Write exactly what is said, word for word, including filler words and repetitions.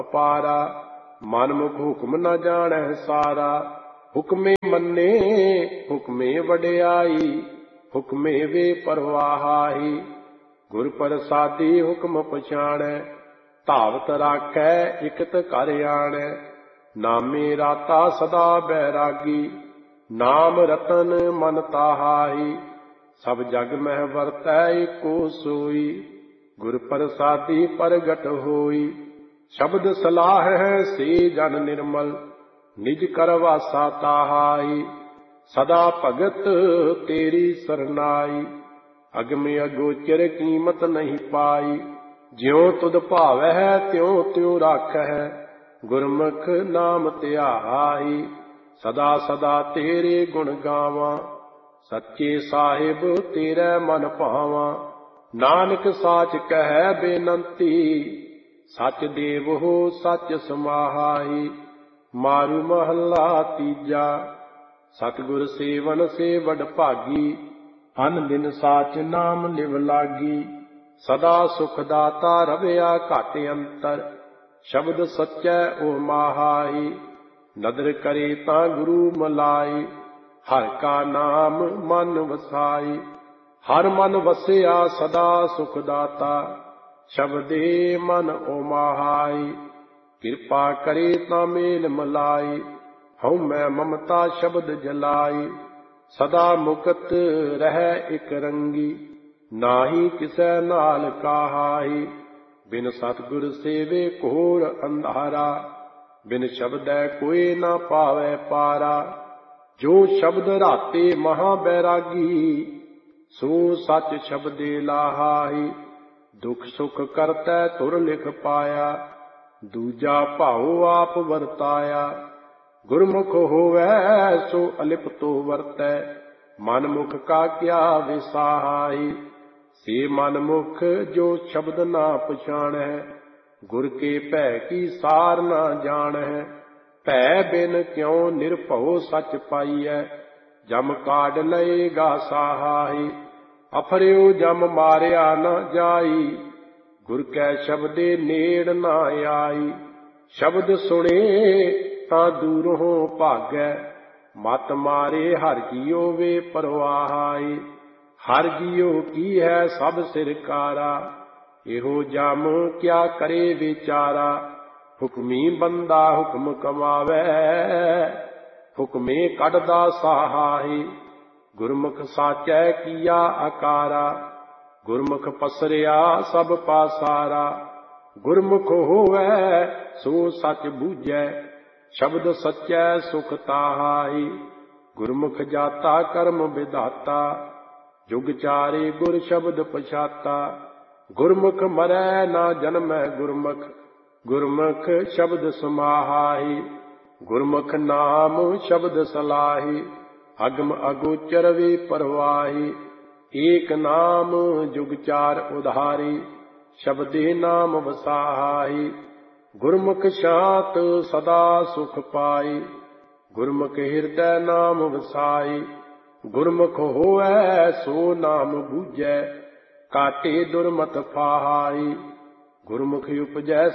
ਅਪਾਰਾ। ਮਨਮੁਖ ਹੁਕਮ ਨ ਜਾਣੈ ਸਾਰਾ। ਹੁਕਮੇ ਮੰਨੇ ਹੁਕਮੇ ਵਡਿਆਈ, ਹੁਕਮੇ ਵੇ ਪਰਵਾਹਾਈ। ਗੁਰ ਪ੍ਰਸਾਦੀ ਹੁਕਮ ਪਛਾਣੈ, ਧਾਵਤ ਰਾਖੈ ਇਕਤ ਘਰ ਆਣੈ। ਨਾਮੇ ਰਾਤਾ ਸਦਾ ਬੈਰਾਗੀ, ਨਾਮ ਰਤਨ ਮਨ ਤਾਹਾਈ। ਸਭ ਜਗ ਮਹਿ ਵਰਤੈ ਏਕੋ ਸੋਈ, ਗੁਰ ਪ੍ਰਸਾਦੀ ਪ੍ਰਗਟ ਹੋਈ। ਸ਼ਬਦ ਸਲਾਹ ਹੈ ਸੇ ਜਨ ਨਿਰਮਲ, ਨਿਜ ਕਰ ਵਾਸਾ ਤਾਹਾਈ। ਸਦਾ ਭਗਤ ਤੇਰੀ ਸਰਨਾਈ, ਅਗਮ ਅਗੋਚਰ ਕੀਮਤ ਨਹੀਂ ਪਾਈ। ਜਿਉ ਤੁਧ ਭਾਵੈ ਤਿਉ ਤਿਉ ਰਾਖੈ, ਗੁਰਮੁਖ ਨਾਮ ਧਿਆਈ। ਸਦਾ ਸਦਾ ਤੇਰੇ ਗੁਣ ਗਾਵਾਂ, ਸੱਚੇ ਸਾਹਿਬ ਤੇਰੇ ਮਨ ਭਾਵਾਂ। ਨਾਨਕ ਸਾਚ ਕਹਿ ਬੇਨੰਤੀ, ਸਚ ਦੇਵੋ ਸਚ ਸਮਾਹਾਈ। ਮਾਰੂ ਮਹੱਲਾ ਤੀਜਾ। ਸਤਿਗੁਰ ਸੇਵਨ ਸੇ ਵਡ ਭਾਗੀ, ਅਨ ਦਿਨ ਸਾਚ ਨਾਮ ਲਿਵ ਲਾਗੀ। ਸਦਾ ਸੁਖ ਦਾਤਾ ਰਵਿਆ ਘਟ ਅੰਤਰ, ਸ਼ਬਦ ਸੱਚੈ ਓ ਮਾਹਾਈ। ਨਦਰ ਕਰੇ ਤਾਂ ਗੁਰੂ ਮਲਾਈ, ਹਰਿ ਕਾ ਨਾਮ ਮਨ ਵਸਾਈ। ਹਰ ਮਨ ਵਸਿਆ ਸਦਾ ਸੁਖ ਦਾਤਾ, ਸ਼ਬਦੇ ਮਨ ਓ ਮਾਹਾਈ। ਕਿਰਪਾ ਕਰੇ ਤਾਂ ਮੇਲ ਮਲਾਈ, ਹਉ ਮੈਂ ਮਮਤਾ ਸ਼ਬਦ ਜਲਾਈ। ਸਦਾ ਮੁਕਤ ਰਹਿ ਇਕ ਰੰਗੀ, ਨਾਹੀ ਕਿਸੈ ਨਾਲ ਕਾਹਾਈ। ਬਿਨ ਸਤਿਗੁਰ ਸੇਵੇ ਘੋਰ ਅੰਧਾਰਾ, ਬਿਨ ਸ਼ਬਦੈ ਕੋਇ ਨਾ ਪਾਵੈ ਪਾਰਾ। ਜੋ ਸ਼ਬਦ ਰਾਤੇ ਮਹਾ ਬੈਰਾਗੀ, ਸੋ ਸੱਚ ਸ਼ਬਦੇ ਲਾਹਾਈ। ਦੁਖ ਸੁਖ ਕਰਤੈ ਧੁਰ ਲਿਖ ਪਾਇਆ, ਦੂਜਾ ਭਾਉ ਆਪ ਵਰਤਾਇਆ। ਗੁਰਮੁਖ ਹੋਵੈ ਸੋ ਅਲਿਪਤੋ ਵਰਤੈ, ਮਨਮੁਖ ਕਾ ਕਿਆ ਵਿਸਾਹਾਈ। ਸੇ ਮਨਮੁਖ ਜੋ ਸ਼ਬਦ ਨਾ ਪਛਾਣੈ, ਗੁਰ ਕੇ ਭੈ ਕੀ ਸਾਰ ਨਾ ਜਾਣੈ। ਭੈ ਬਿਨ ਕਿਉ ਨਿਰਭਉ ਸੱਚ ਪਾਈਐ, ਜਮ ਕਾਢ ਲਏਗਾ ਸਾਹਾਈ। ਅਫਰਿਓ ਜਮ ਮਾਰਿਆ ਨਾ ਜਾਈ, ਗੁਰ ਕੈ ਸ਼ਬਦੇ ਨੇੜ ਨਾ ਆਈ। ਸ਼ਬਦ ਸੁਣੇ ਤਾਂ ਦੂਰੋਂ ਭਾਗੈ, ਮਤ ਮਾਰੇ ਹਰਿ ਜੀਉ ਵੇ ਪਰਵਾਹਾਈ। ਹਰਿ ਜੀਉ ਕੀ ਹੈ ਸਭ ਸਿਰਕਾਰਾ, ਇਹੋ ਜਮ ਕਿਆ ਕਰੇ ਵਿਚਾਰਾ। ਹੁਕਮੀ ਬੰਦਾ ਹੁਕਮ ਕਮਾਵੈ, ਹੁਕਮੇ ਕੱਢਦਾ ਸਾਹਾਈ। ਗੁਰਮੁਖ ਸਾਚੈ ਕੀਆ ਆਕਾਰਾ, ਗੁਰਮੁਖ ਪਸਰਿਆ ਸਭ ਪਾਸਾਰਾ। ਗੁਰਮੁਖ ਹੋਵੈ ਸੋ ਸਚ ਬੂਝੈ, ਸ਼ਬਦ ਸੱਚੈ ਸੁਖ ਤਾਹਾਈ। ਗੁਰਮੁਖ ਜਾਤਾ ਕਰਮ ਵਿਧਾਤਾ, ਜੁਗ ਚਾਰੇ ਗੁਰ ਸ਼ਬਦ ਪਛਾਤਾ। ਗੁਰਮੁਖ ਮਰੈ ਨਾ ਜਨਮੈ ਗੁਰਮੁਖ, ਗੁਰਮੁਖ ਸ਼ਬਦ ਸਮਾਹਾਈ। ਗੁਰਮੁਖ ਨਾਮ ਸ਼ਬਦ ਸਲਾਹੀ, ਅਗਮ ਅਗੋਚਰ ਵੇ ਪਰਵਾਹੀ। ਏਕ ਨਾਮ ਜੁਗ ਚਾਰ ਉਧਾਰੀ, ਸ਼ਬਦੇ ਨਾਮ ਵਸਾਹਾਈ। ਗੁਰਮੁਖ ਸ਼ਾਂਤ ਸਦਾ ਸੁਖ ਪਾਈ, ਗੁਰਮੁਖ ਹਿਰਦੈ ਨਾਮ ਵਸਾਈ। ਗੁਰਮੁਖ ਹੋਵੈ ਸੋ ਨਾਮ ਬੂਝੈ, ਕਾਟੇ ਦੁਰਮਤ ਫਾਹਾਈ। ਗੁਰਮੁਖ ਉਪਜੈ